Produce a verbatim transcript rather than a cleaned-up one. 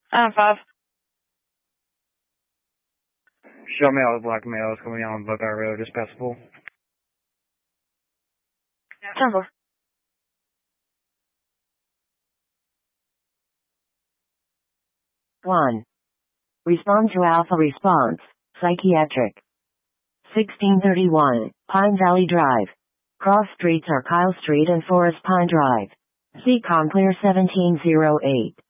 Uh, five. Show me all the black males coming on Buckeye Road, just past the pool. ten four. one. Respond to Alpha Response, Psychiatric. sixteen thirty-one, Pine Valley Drive. Cross streets are Kyle Street and Forest Pine Drive. C COM Clear seventeen oh eight.